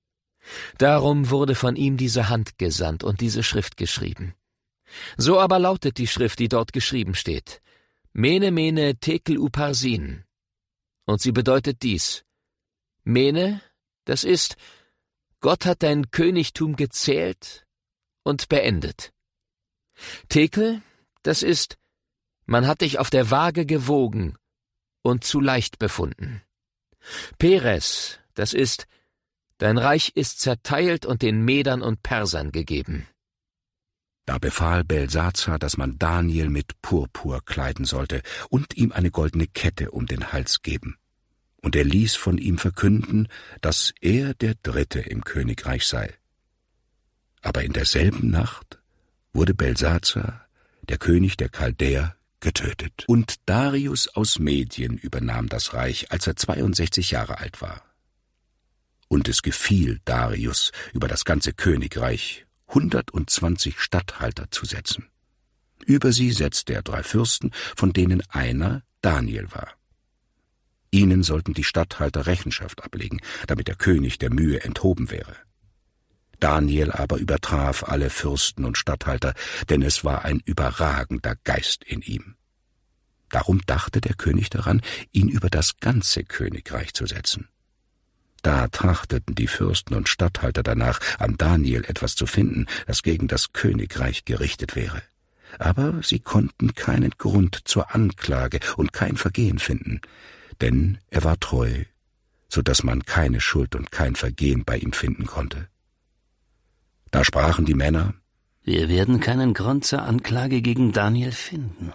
Darum wurde von ihm diese Hand gesandt und diese Schrift geschrieben. So aber lautet die Schrift, die dort geschrieben steht: Mene, Mene, Tekel Uparsin. Und sie bedeutet dies: Mene, das ist, Gott hat dein Königtum gezählt und beendet. Tekel, das ist, man hat dich auf der Waage gewogen und zu leicht befunden. Peres, das ist, dein Reich ist zerteilt und den Medern und Persern gegeben. Da befahl Belsazar, dass man Daniel mit Purpur kleiden sollte und ihm eine goldene Kette um den Hals geben. Und er ließ von ihm verkünden, dass er der Dritte im Königreich sei. Aber in derselben Nacht wurde Belsazar, der König der Chaldäer, getötet. Und Darius aus Medien übernahm das Reich, als er 62 Jahre alt war. Und es gefiel Darius, über das ganze Königreich 120 Statthalter zu setzen. Über sie setzte er 3 Fürsten, von denen einer Daniel war. Ihnen sollten die Statthalter Rechenschaft ablegen, damit der König der Mühe enthoben wäre. Daniel aber übertraf alle Fürsten und Statthalter, denn es war ein überragender Geist in ihm. Darum dachte der König daran, ihn über das ganze Königreich zu setzen. Da trachteten die Fürsten und Statthalter danach, an Daniel etwas zu finden, das gegen das Königreich gerichtet wäre. Aber sie konnten keinen Grund zur Anklage und kein Vergehen finden, denn er war treu, so dass man keine Schuld und kein Vergehen bei ihm finden konnte. Da sprachen die Männer: Wir werden keinen Grund zur Anklage gegen Daniel finden.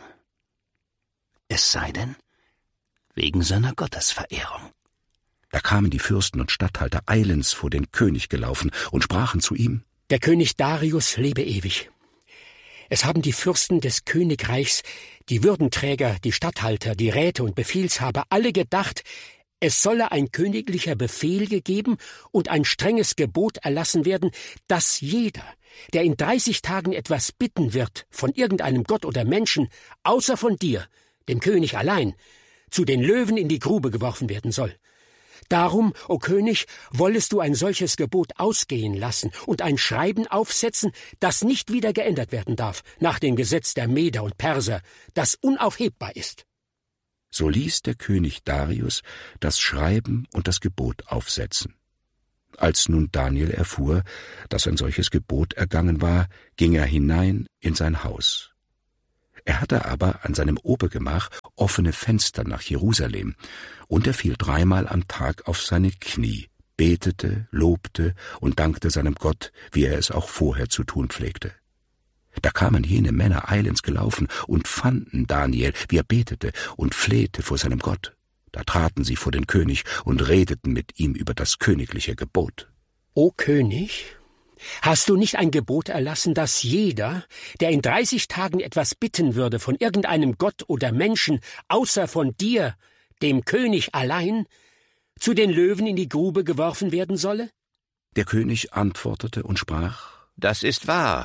Es sei denn, wegen seiner Gottesverehrung. Da kamen die Fürsten und Statthalter eilends vor den König gelaufen und sprachen zu ihm: Der König Darius lebe ewig. Es haben die Fürsten des Königreichs, die Würdenträger, die Statthalter, die Räte und Befehlshaber alle gedacht, es solle ein königlicher Befehl gegeben und ein strenges Gebot erlassen werden, dass jeder, der in 30 Tagen etwas bitten wird von irgendeinem Gott oder Menschen, außer von dir, dem König allein, zu den Löwen in die Grube geworfen werden soll. Darum, o König, wollest du ein solches Gebot ausgehen lassen und ein Schreiben aufsetzen, das nicht wieder geändert werden darf, nach dem Gesetz der Meder und Perser, das unaufhebbar ist. So ließ der König Darius das Schreiben und das Gebot aufsetzen. Als nun Daniel erfuhr, dass ein solches Gebot ergangen war, ging er hinein in sein Haus. Er hatte aber an seinem Obergemach offene Fenster nach Jerusalem, und er fiel 3-mal am Tag auf seine Knie, betete, lobte und dankte seinem Gott, wie er es auch vorher zu tun pflegte. Da kamen jene Männer eilends gelaufen und fanden Daniel, wie er betete und flehte vor seinem Gott. Da traten sie vor den König und redeten mit ihm über das königliche Gebot. O König, hast du nicht ein Gebot erlassen, dass jeder, der in 30 Tagen etwas bitten würde von irgendeinem Gott oder Menschen, außer von dir, dem König allein, zu den Löwen in die Grube geworfen werden solle? Der König antwortete und sprach: Das ist wahr.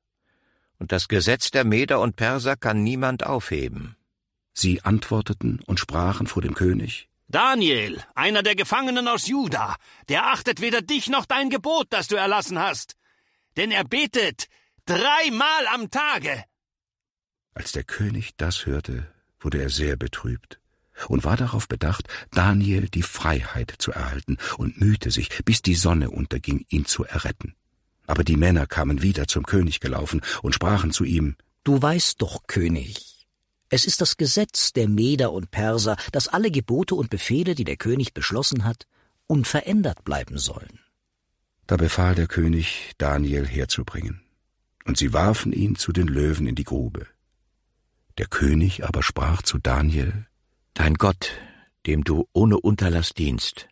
Und das Gesetz der Meder und Perser kann niemand aufheben. Sie antworteten und sprachen vor dem König: Daniel, einer der Gefangenen aus Juda, der achtet weder dich noch dein Gebot, das du erlassen hast. Denn er betet 3-mal am Tage. Als der König das hörte, wurde er sehr betrübt und war darauf bedacht, Daniel die Freiheit zu erhalten, und mühte sich, bis die Sonne unterging, ihn zu erretten. Aber die Männer kamen wieder zum König gelaufen und sprachen zu ihm: Du weißt doch, König, es ist das Gesetz der Meder und Perser, dass alle Gebote und Befehle, die der König beschlossen hat, unverändert bleiben sollen. Da befahl der König, Daniel herzubringen, und sie warfen ihn zu den Löwen in die Grube. Der König aber sprach zu Daniel: Dein Gott, dem du ohne Unterlass dienst,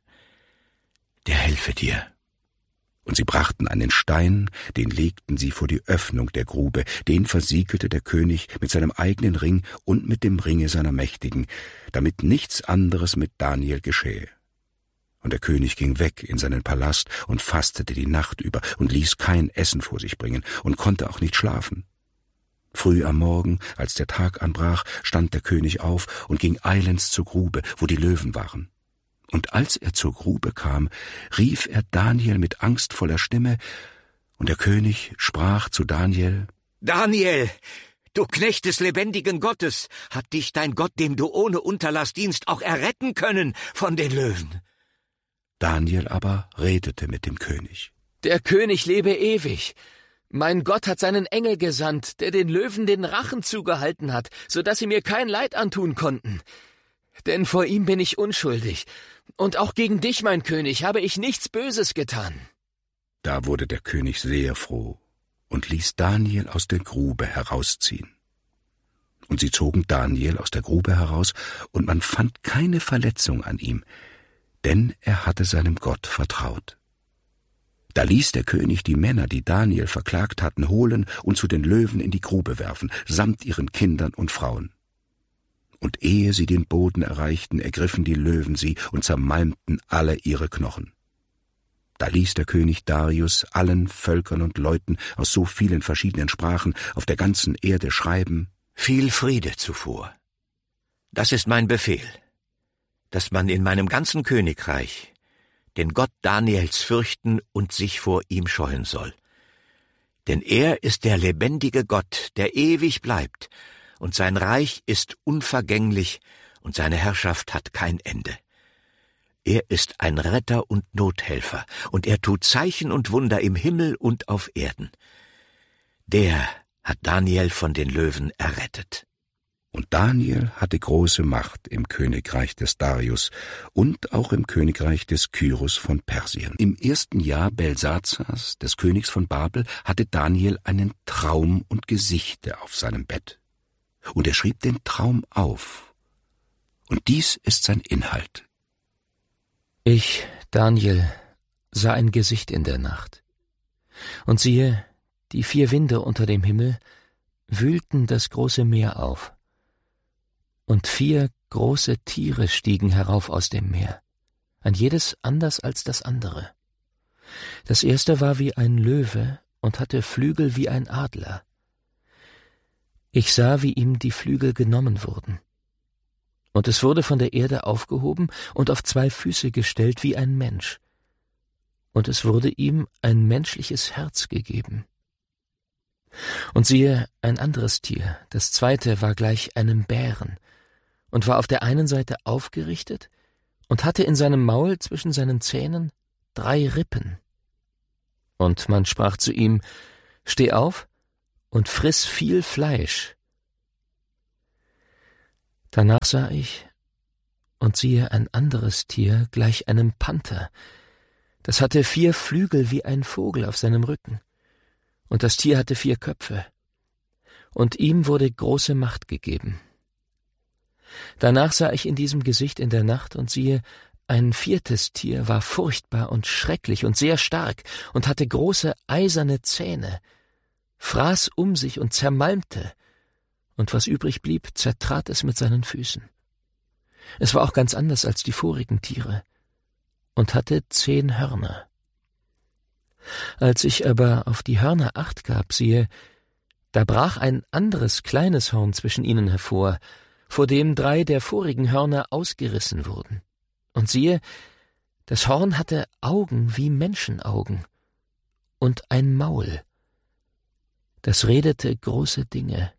der helfe dir. Und sie brachten einen Stein, den legten sie vor die Öffnung der Grube, den versiegelte der König mit seinem eigenen Ring und mit dem Ringe seiner Mächtigen, damit nichts anderes mit Daniel geschähe. Und der König ging weg in seinen Palast und fastete die Nacht über und ließ kein Essen vor sich bringen und konnte auch nicht schlafen. Früh am Morgen, als der Tag anbrach, stand der König auf und ging eilends zur Grube, wo die Löwen waren. Und als er zur Grube kam, rief er Daniel mit angstvoller Stimme, und der König sprach zu Daniel: Daniel, du Knecht des lebendigen Gottes, hat dich dein Gott, dem du ohne Unterlass dienst, auch erretten können von den Löwen? Daniel aber redete mit dem König: Der König lebe ewig. Mein Gott hat seinen Engel gesandt, der den Löwen den Rachen zugehalten hat, so dass sie mir kein Leid antun konnten. Denn vor ihm bin ich unschuldig. Und auch gegen dich, mein König, habe ich nichts Böses getan. Da wurde der König sehr froh und ließ Daniel aus der Grube herausziehen. Und sie zogen Daniel aus der Grube heraus, und man fand keine Verletzung an ihm, denn er hatte seinem Gott vertraut. Da ließ der König die Männer, die Daniel verklagt hatten, holen und zu den Löwen in die Grube werfen, samt ihren Kindern und Frauen. Und ehe sie den Boden erreichten, ergriffen die Löwen sie und zermalmten alle ihre Knochen. Da ließ der König Darius allen Völkern und Leuten aus so vielen verschiedenen Sprachen auf der ganzen Erde schreiben: Viel Friede zuvor. Das ist mein Befehl, dass man in meinem ganzen Königreich den Gott Daniels fürchten und sich vor ihm scheuen soll. Denn er ist der lebendige Gott, der ewig bleibt, und sein Reich ist unvergänglich, und seine Herrschaft hat kein Ende. Er ist ein Retter und Nothelfer, und er tut Zeichen und Wunder im Himmel und auf Erden. Der hat Daniel von den Löwen errettet. Und Daniel hatte große Macht im Königreich des Darius und auch im Königreich des Kyros von Persien. Im 1. Jahr Belsazars, des Königs von Babel, hatte Daniel einen Traum und Gesichte auf seinem Bett. Und er schrieb den Traum auf. Und dies ist sein Inhalt. Ich, Daniel, sah ein Gesicht in der Nacht. Und siehe, die 4 Winde unter dem Himmel wühlten das große Meer auf. Und 4 große Tiere stiegen herauf aus dem Meer, ein jedes anders als das andere. Das erste war wie ein Löwe und hatte Flügel wie ein Adler. Ich sah, wie ihm die Flügel genommen wurden. Und es wurde von der Erde aufgehoben und auf 2 Füße gestellt wie ein Mensch. Und es wurde ihm ein menschliches Herz gegeben. Und siehe, ein anderes Tier, das zweite war gleich einem Bären, und war auf der einen Seite aufgerichtet und hatte in seinem Maul zwischen seinen Zähnen 3 Rippen. Und man sprach zu ihm: Steh auf und friss viel Fleisch. Danach sah ich, und siehe, ein anderes Tier gleich einem Panther. Das hatte 4 Flügel wie ein Vogel auf seinem Rücken. Und das Tier hatte 4 Köpfe. Und ihm wurde große Macht gegeben. Danach sah ich in diesem Gesicht in der Nacht, und siehe, ein 4. Tier war furchtbar und schrecklich und sehr stark und hatte große eiserne Zähne, fraß um sich und zermalmte, und was übrig blieb, zertrat es mit seinen Füßen. Es war auch ganz anders als die vorigen Tiere und hatte 10 Hörner. Als ich aber auf die Hörner Acht gab, siehe, da brach ein anderes kleines Horn zwischen ihnen hervor, vor dem 3 der vorigen Hörner ausgerissen wurden. Und siehe, das Horn hatte Augen wie Menschenaugen und ein Maul. Das redete große Dinge.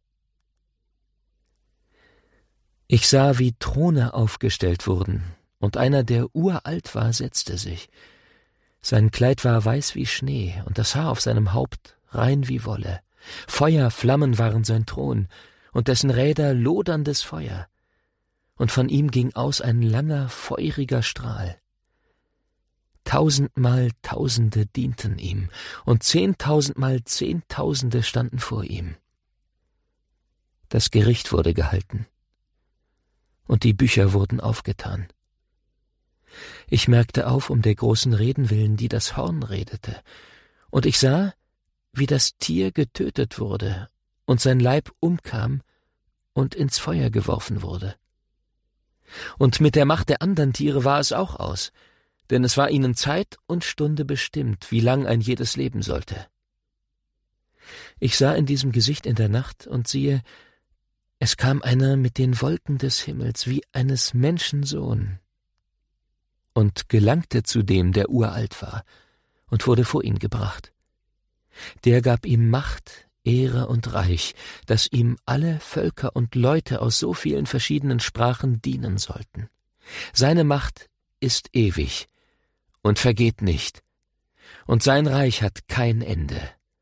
Ich sah, wie Throne aufgestellt wurden, und einer, der uralt war, setzte sich. Sein Kleid war weiß wie Schnee, und das Haar auf seinem Haupt rein wie Wolle. Feuerflammen waren sein Thron, und dessen Räder loderndes Feuer. Und von ihm ging aus ein langer, feuriger Strahl. 1000-mal Tausende dienten ihm, und 10.000-mal Zehntausende standen vor ihm. Das Gericht wurde gehalten, und die Bücher wurden aufgetan. Ich merkte auf um der großen Reden willen, die das Horn redete, und ich sah, wie das Tier getötet wurde und sein Leib umkam und ins Feuer geworfen wurde. Und mit der Macht der anderen Tiere war es auch aus, denn es war ihnen Zeit und Stunde bestimmt, wie lang ein jedes leben sollte. Ich sah in diesem Gesicht in der Nacht, und siehe, es kam einer mit den Wolken des Himmels wie eines Menschen Sohn und gelangte zu dem, der uralt war, und wurde vor ihn gebracht. Der gab ihm Macht, Ehre und Reich, dass ihm alle Völker und Leute aus so vielen verschiedenen Sprachen dienen sollten. Seine Macht ist ewig und vergeht nicht, und sein Reich hat kein Ende.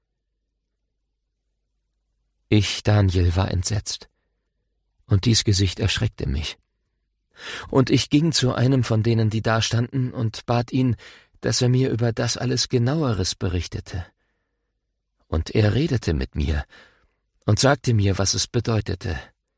Ich, Daniel, war entsetzt, und dies Gesicht erschreckte mich. Und ich ging zu einem von denen, die da standen, und bat ihn, dass er mir über das alles Genaueres berichtete. Und er redete mit mir und sagte mir, was es bedeutete.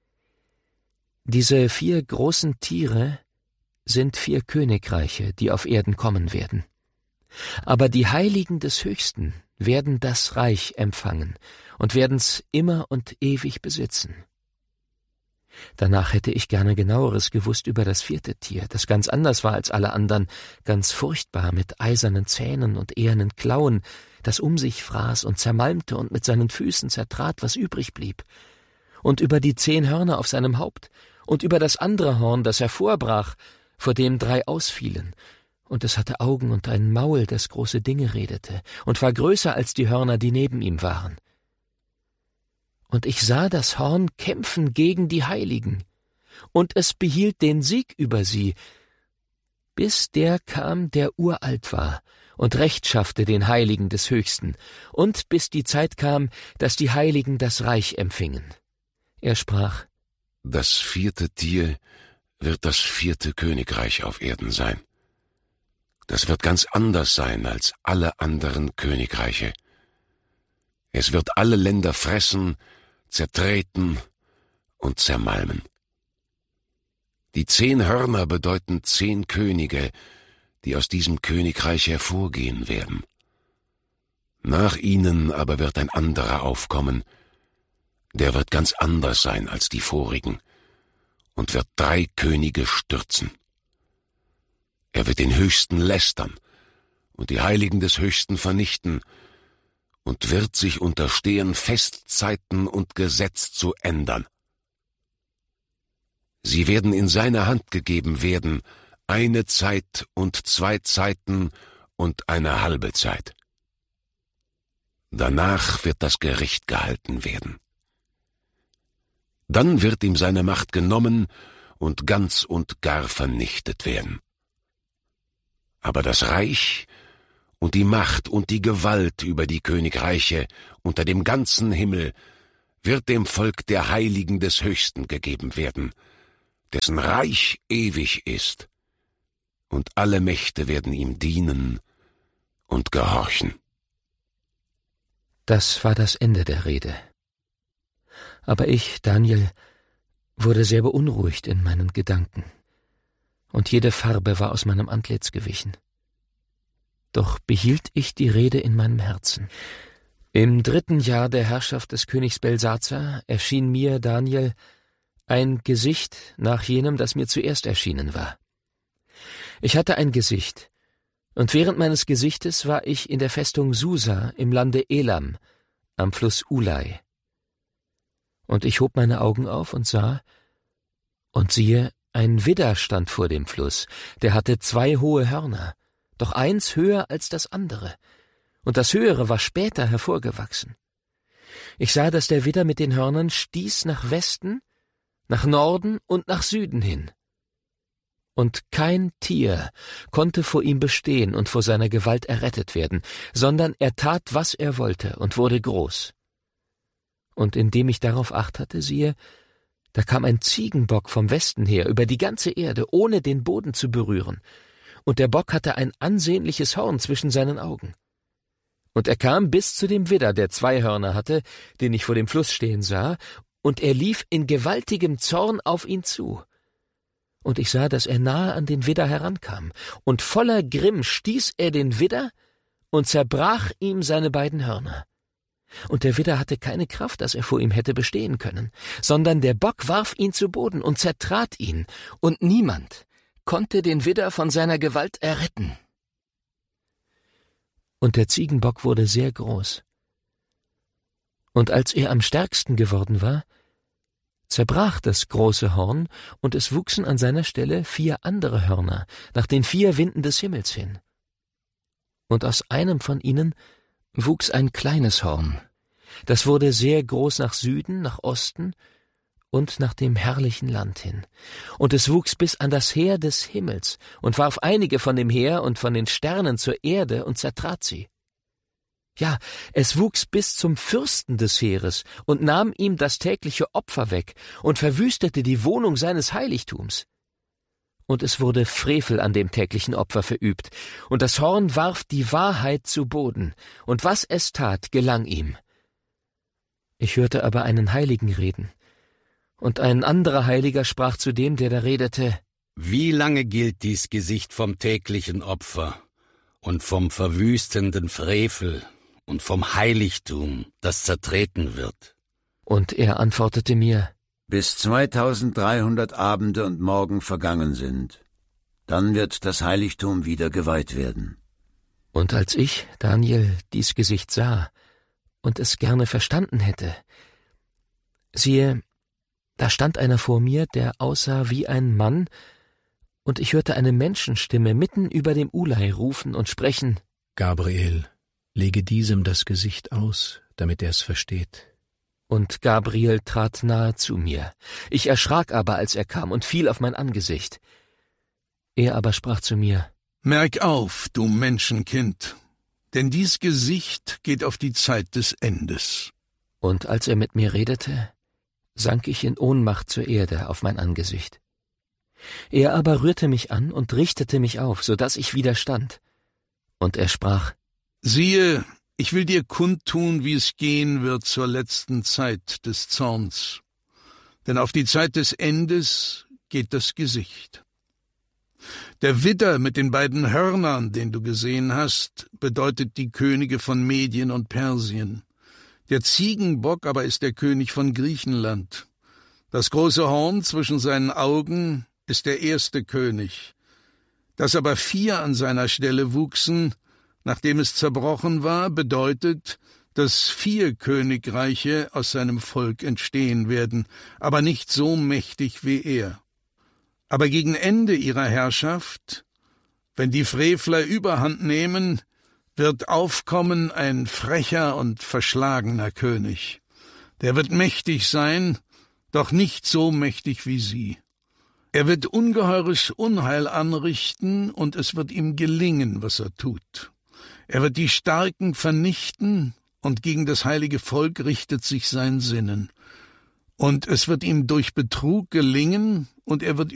Diese 4 großen Tiere sind 4 Königreiche, die auf Erden kommen werden. Aber die Heiligen des Höchsten werden das Reich empfangen und werden's immer und ewig besitzen. Danach hätte ich gerne Genaueres gewusst über das 4. Tier, das ganz anders war als alle anderen, ganz furchtbar, mit eisernen Zähnen und ehernen Klauen, das um sich fraß und zermalmte und mit seinen Füßen zertrat, was übrig blieb, und über die 10 Hörner auf seinem Haupt, und über das andere Horn, das hervorbrach, vor dem 3 ausfielen, und es hatte Augen und ein Maul, das große Dinge redete, und war größer als die Hörner, die neben ihm waren. Und ich sah das Horn kämpfen gegen die Heiligen, und es behielt den Sieg über sie, bis der kam, der uralt war und Recht schaffte den Heiligen des Höchsten, und bis die Zeit kam, dass die Heiligen das Reich empfingen. Er sprach: Das 4. Tier wird das 4. Königreich auf Erden sein. Das wird ganz anders sein als alle anderen Königreiche. Es wird alle Länder fressen, zertreten und zermalmen. Die 10 Hörner bedeuten 10 Könige, die aus diesem Königreich hervorgehen werden. Nach ihnen aber wird ein anderer aufkommen, der wird ganz anders sein als die vorigen und wird 3 Könige stürzen. Er wird den Höchsten lästern und die Heiligen des Höchsten vernichten und wird sich unterstehen, Festzeiten und Gesetz zu ändern. Sie werden in seine Hand gegeben werden, 1 Zeit und 2 Zeiten und 1/2 Zeit. Danach wird das Gericht gehalten werden. Dann wird ihm seine Macht genommen und ganz und gar vernichtet werden. Aber das Reich und die Macht und die Gewalt über die Königreiche unter dem ganzen Himmel wird dem Volk der Heiligen des Höchsten gegeben werden, dessen Reich ewig ist, und alle Mächte werden ihm dienen und gehorchen. Das war das Ende der Rede. Aber ich, Daniel, wurde sehr beunruhigt in meinen Gedanken, und jede Farbe war aus meinem Antlitz gewichen. Doch behielt ich die Rede in meinem Herzen. Im 3. Jahr der Herrschaft des Königs Belsazar erschien mir, Daniel, ein Gesicht nach jenem, das mir zuerst erschienen war. Ich hatte ein Gesicht, und während meines Gesichtes war ich in der Festung Susa im Lande Elam, am Fluss Ulai. Und ich hob meine Augen auf und sah, und siehe, ein Widder stand vor dem Fluss, der hatte 2 hohe Hörner, doch eins höher als das andere, und das höhere war später hervorgewachsen. Ich sah, dass der Widder mit den Hörnern stieß nach Westen, nach Norden und nach Süden hin. Und kein Tier konnte vor ihm bestehen und vor seiner Gewalt errettet werden, sondern er tat, was er wollte, und wurde groß. Und indem ich darauf Acht hatte, siehe, da kam ein Ziegenbock vom Westen her über die ganze Erde, ohne den Boden zu berühren, und der Bock hatte ein ansehnliches Horn zwischen seinen Augen. Und er kam bis zu dem Widder, der 2 Hörner hatte, den ich vor dem Fluss stehen sah, und er lief in gewaltigem Zorn auf ihn zu. Und ich sah, dass er nahe an den Widder herankam, und voller Grimm stieß er den Widder und zerbrach ihm seine 2 Hörner. Und der Widder hatte keine Kraft, dass er vor ihm hätte bestehen können, sondern der Bock warf ihn zu Boden und zertrat ihn, und niemand konnte den Widder von seiner Gewalt erretten. Und der Ziegenbock wurde sehr groß. Und als er am stärksten geworden war, zerbrach das große Horn, und es wuchsen an seiner Stelle 4 andere Hörner, nach den 4 Winden des Himmels hin. Und aus einem von ihnen wuchs ein kleines Horn. Das wurde sehr groß nach Süden, nach Osten und nach dem herrlichen Land hin. Und es wuchs bis an das Heer des Himmels und warf einige von dem Heer und von den Sternen zur Erde und zertrat sie. Ja, es wuchs bis zum Fürsten des Heeres und nahm ihm das tägliche Opfer weg und verwüstete die Wohnung seines Heiligtums. Und es wurde Frevel an dem täglichen Opfer verübt, und das Horn warf die Wahrheit zu Boden, und was es tat, gelang ihm. Ich hörte aber einen Heiligen reden, und ein anderer Heiliger sprach zu dem, der da redete: Wie lange gilt dies Gesicht vom täglichen Opfer und vom verwüstenden Frevel und vom Heiligtum, das zertreten wird? Und er antwortete mir: Bis 2300 Abende und Morgen vergangen sind, dann wird das Heiligtum wieder geweiht werden. Und als ich, Daniel, dies Gesicht sah und es gerne verstanden hätte, siehe, da stand einer vor mir, der aussah wie ein Mann, und ich hörte eine Menschenstimme mitten über dem Ulai rufen und sprechen: Gabriel, lege diesem das Gesicht aus, damit er es versteht. Und Gabriel trat nahe zu mir. Ich erschrak aber, als er kam, und fiel auf mein Angesicht. Er aber sprach zu mir: Merk auf, du Menschenkind, denn dies Gesicht geht auf die Zeit des Endes. Und als er mit mir redete, sank ich in Ohnmacht zur Erde auf mein Angesicht. Er aber rührte mich an und richtete mich auf, so dass ich wieder stand. Und er sprach: Siehe, ich will dir kundtun, wie es gehen wird zur letzten Zeit des Zorns. Denn auf die Zeit des Endes geht das Gesicht. Der Widder mit den 2 Hörnern, den du gesehen hast, bedeutet die Könige von Medien und Persien. Der Ziegenbock aber ist der König von Griechenland. Das große Horn zwischen seinen Augen ist der erste König. Dass aber 4 an seiner Stelle wuchsen, nachdem es zerbrochen war, bedeutet, dass 4 Königreiche aus seinem Volk entstehen werden, aber nicht so mächtig wie er. Aber gegen Ende ihrer Herrschaft, wenn die Frevler Überhand nehmen, wird aufkommen ein frecher und verschlagener König. Der wird mächtig sein, doch nicht so mächtig wie sie. Er wird ungeheures Unheil anrichten, und es wird ihm gelingen, was er tut. Er wird die Starken vernichten, und gegen das heilige Volk richtet sich sein Sinnen. Und es wird ihm durch Betrug gelingen, und er wird